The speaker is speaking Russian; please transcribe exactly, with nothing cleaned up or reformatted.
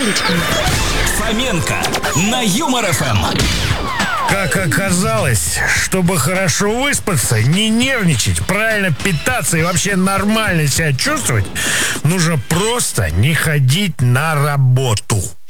Удивительно. Фоменко на Юмор эф эм. Как оказалось, чтобы хорошо выспаться, не нервничать, правильно питаться и вообще нормально себя чувствовать, нужно просто не ходить на работу.